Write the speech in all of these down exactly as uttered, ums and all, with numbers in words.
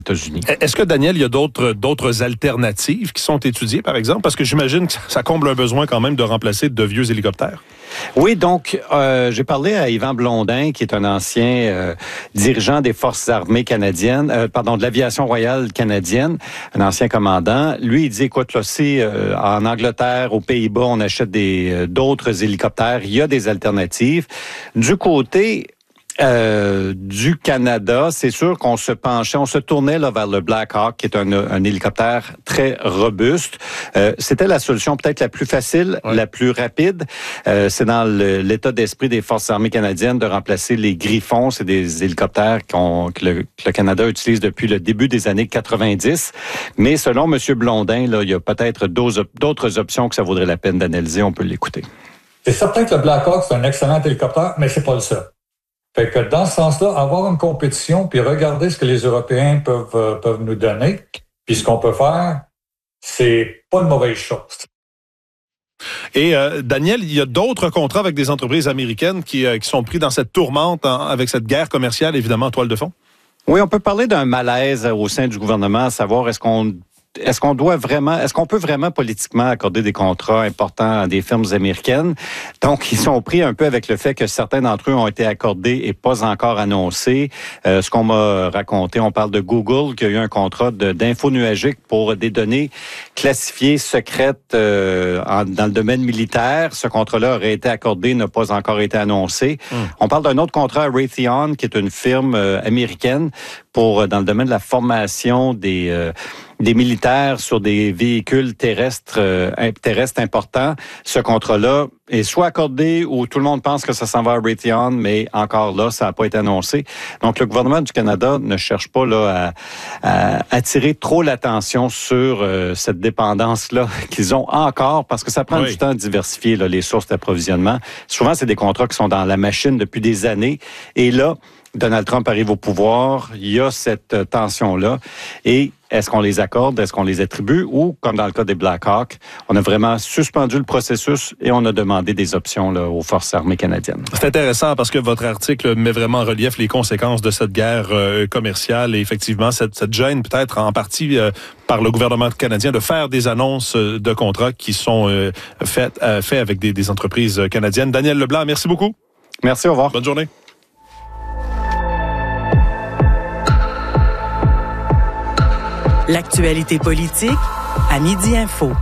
États-Unis. Est-ce que, Daniel, il y a d'autres, d'autres alternatives qui sont étudiées, par exemple? Parce que j'imagine que ça comble un besoin quand même de remplacer de vieux hélicoptères. Oui, donc, euh, j'ai parlé à Yvan Blondin, qui est un ancien euh, dirigeant des Forces armées canadiennes, euh, pardon, de l'aviation royale canadienne, un ancien commandant. Lui, il dit, écoute, là, si euh, en Angleterre, aux Pays-Bas, on achète des euh, d'autres hélicoptères, il y a des alternatives. Du côté Euh, du Canada, c'est sûr qu'on se penchait, on se tournait là vers le Black Hawk, qui est un, un hélicoptère très robuste. Euh, c'était la solution peut-être la plus facile, ouais. la plus rapide. Euh, c'est dans le, l'état d'esprit des Forces armées canadiennes de remplacer les Griffons. C'est des hélicoptères qu'on, que, le, que le Canada utilise depuis le début des années quatre-vingt-dix. Mais selon M. Blondin, là, il y a peut-être d'autres, d'autres options que ça vaudrait la peine d'analyser. On peut l'écouter. C'est certain que le Black Hawk, c'est un excellent hélicoptère, mais c'est pas le seul. Fait que dans ce sens-là, avoir une compétition puis regarder ce que les Européens peuvent euh, peuvent nous donner, puis ce qu'on peut faire, c'est pas une mauvaise chose. Et euh, Daniel, il y a d'autres contrats avec des entreprises américaines qui, euh, qui sont pris dans cette tourmente, hein, avec cette guerre commerciale, évidemment, en toile de fond? Oui, on peut parler d'un malaise au sein du gouvernement, à savoir est-ce qu'on Est-ce qu'on doit vraiment, est-ce qu'on peut vraiment politiquement accorder des contrats importants à des firmes américaines? Donc, ils sont pris un peu avec le fait que certains d'entre eux ont été accordés et pas encore annoncés. Euh, ce qu'on m'a raconté, on parle de Google qui a eu un contrat de, d'info nuagique pour des données classifiées secrètes euh, en, dans le domaine militaire. Ce contrat-là aurait été accordé, n'a pas encore été annoncé. Mmh. On parle d'un autre contrat à Raytheon, qui est une firme euh, américaine pour dans le domaine de la formation des euh, des militaires sur des véhicules terrestres euh, terrestres importants. Ce contrat-là est soit accordé ou tout le monde pense que ça s'en va à Raytheon, mais encore là, ça n'a pas été annoncé. Donc, le gouvernement du Canada ne cherche pas là à, à attirer trop l'attention sur euh, cette dépendance-là qu'ils ont encore, parce que ça prend oui. du temps de diversifier là, les sources d'approvisionnement. Souvent, c'est des contrats qui sont dans la machine depuis des années. Et là, Donald Trump arrive au pouvoir, il y a cette tension-là. Et est-ce qu'on les accorde, est-ce qu'on les attribue ou, comme dans le cas des Black Hawk, on a vraiment suspendu le processus et on a demandé des options là, aux Forces armées canadiennes. C'est intéressant parce que votre article met vraiment en relief les conséquences de cette guerre euh, commerciale et effectivement cette, cette gêne peut-être en partie euh, par le gouvernement canadien de faire des annonces de contrats qui sont euh, faites euh, faits avec des, des entreprises canadiennes. Daniel Leblanc, merci beaucoup. Merci, au revoir. Bonne journée. L'actualité politique à Midi Info.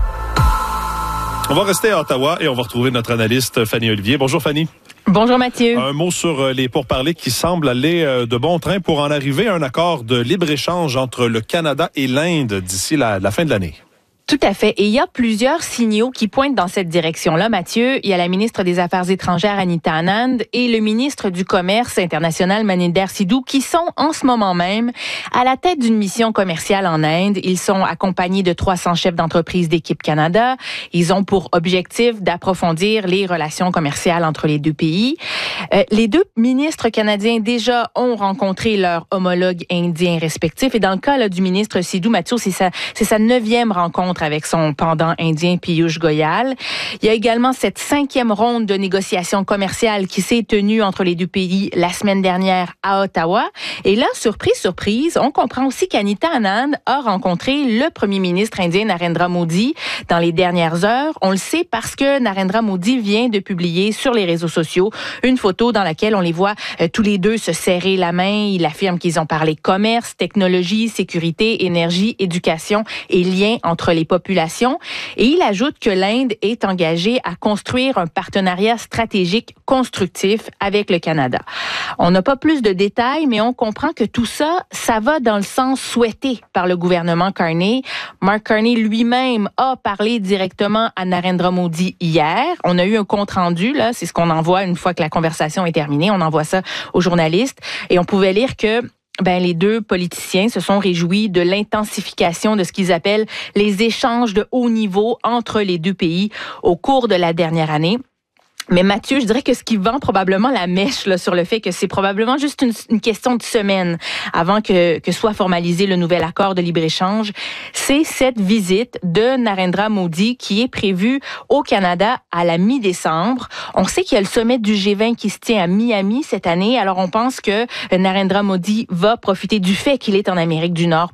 On va rester à Ottawa et on va retrouver notre analyste Fanny Olivier. Bonjour Fanny. Bonjour Mathieu. Un mot sur les pourparlers qui semblent aller de bon train pour en arriver à un accord de libre-échange entre le Canada et l'Inde d'ici la, la fin de l'année. Tout à fait. Et il y a plusieurs signaux qui pointent dans cette direction-là, Mathieu. Il y a la ministre des Affaires étrangères, Anita Anand, et le ministre du Commerce international, Maninder Sidhu, qui sont en ce moment même à la tête d'une mission commerciale en Inde. Ils sont accompagnés de trois cents chefs d'entreprise d'Équipe Canada. Ils ont pour objectif d'approfondir les relations commerciales entre les deux pays. Euh, les deux ministres canadiens déjà ont rencontré leurs homologues indiens respectifs. Et dans le cas là, du ministre Sidhu, Mathieu, c'est sa, c'est sa neuvième rencontre avec son pendant indien Piyush Goyal. Il y a également cette cinquième ronde de négociations commerciales qui s'est tenue entre les deux pays la semaine dernière à Ottawa. Et là, surprise, surprise, on comprend aussi qu'Anita Anand a rencontré le premier ministre indien Narendra Modi dans les dernières heures. On le sait parce que Narendra Modi vient de publier sur les réseaux sociaux une photo dans laquelle on les voit euh, tous les deux se serrer la main. Il affirme qu'ils ont parlé commerce, technologie, sécurité, énergie, éducation et liens entre les population. Et il ajoute que l'Inde est engagée à construire un partenariat stratégique constructif avec le Canada. On n'a pas plus de détails, mais on comprend que tout ça, ça va dans le sens souhaité par le gouvernement Carney. Mark Carney lui-même a parlé directement à Narendra Modi hier. On a eu un compte-rendu, là, c'est ce qu'on envoie une fois que la conversation est terminée. On envoie ça aux journalistes. Et on pouvait lire que Ben, les deux politiciens se sont réjouis de l'intensification de ce qu'ils appellent les échanges de haut niveau entre les deux pays au cours de la dernière année. Mais Mathieu, je dirais que ce qui vend probablement la mèche là, sur le fait que c'est probablement juste une, une question de semaine avant que, que soit formalisé le nouvel accord de libre-échange, c'est cette visite de Narendra Modi qui est prévue au Canada à la mi-décembre. On sait qu'il y a le sommet du G vingt qui se tient à Miami cette année, alors on pense que Narendra Modi va profiter du fait qu'il est en Amérique du Nord